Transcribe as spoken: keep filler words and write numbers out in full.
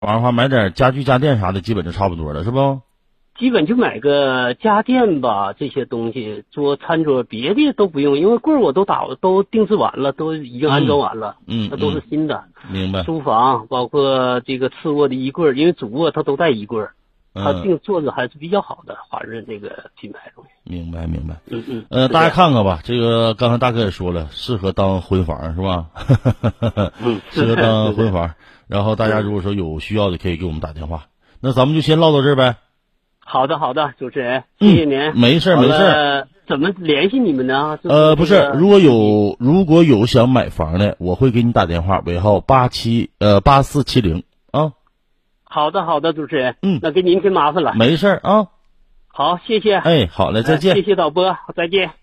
完的话买点家具家电啥的，基本就差不多了，是不？ 基本就买个家电吧，这些东西，桌、餐桌，别的都不用，因为柜儿我都打都定制完了，都已经安装完了， 嗯， 那都是新的。 明白。 书房包括这个次卧的衣柜，因为主卧它都带衣柜，它嗯， 定做的还是比较好的，华润这个品牌东西。 明白明白。 嗯嗯。 呃，大家看看吧，这个刚才大哥也说了，适合当婚房是吧？ 嗯， 适合当婚房。然后大家如果说有需要的，可以给我们打电话。那咱们就先唠到这儿呗。 好的，好的，主持人，谢谢您。 嗯、没事没事。 怎么联系你们呢？ 呃，不是，如果有如果有想买房的，我会给你打电话，尾号八七呃八四七零啊。 好的，好的，主持人。 嗯， 那给您添麻烦了。 没事啊。 好，谢谢。 哎，好嘞，再见。 呃、谢谢导播，再见。